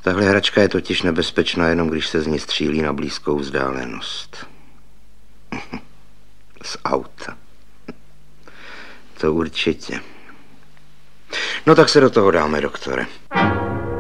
Tahle hračka je totiž nebezpečná jenom, když se z ní střílí na blízkou vzdálenost. Z auta. To určitě. No tak se do toho dáme, doktore.